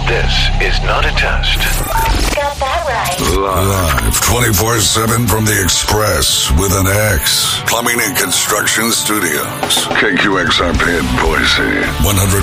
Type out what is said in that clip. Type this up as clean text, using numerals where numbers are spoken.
This is not a test. Got that right. Live 24/7 from the Express with an X. Plumbing and Construction Studios. KQXRP in Boise. 100.